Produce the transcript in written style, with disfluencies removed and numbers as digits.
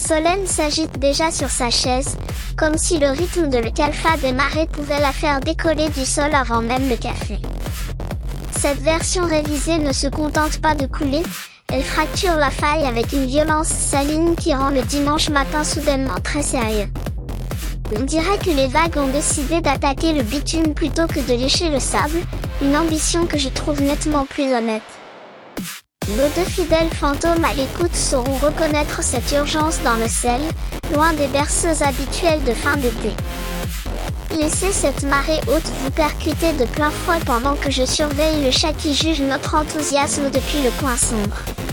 Solène s'agite déjà sur sa chaise, comme si le rythme de l'alpha des marées pouvait la faire décoller du sol avant même le café. Cette version révisée ne se contente pas de couler, elle fracture la faille avec une violence saline qui rend le dimanche matin soudainement très sérieux. On dirait que les vagues ont décidé d'attaquer le bitume plutôt que de lécher le sable, une ambition que je trouve nettement plus honnête. Nos deux fidèles fantômes à l'écoute sauront reconnaître cette urgence dans le sel, loin des berceuses habituelles de fin d'été. Laissez cette marée haute vous percuter de plein fouet pendant que je surveille le chat qui juge notre enthousiasme depuis le coin sombre.